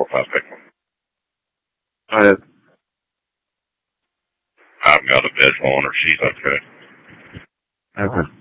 4-5 pick one. Go ahead. I've got a visual on her. She's okay. Okay.